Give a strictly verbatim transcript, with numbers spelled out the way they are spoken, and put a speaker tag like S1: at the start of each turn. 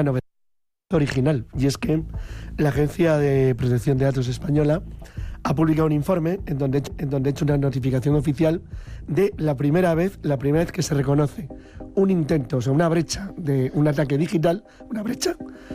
S1: novedad original, y es que la Agencia de Protección de Datos Española ha publicado un informe en donde, en donde ha hecho una notificación oficial de la primera vez, la primera vez que se reconoce un intento, o sea, una brecha de un ataque digital, una brecha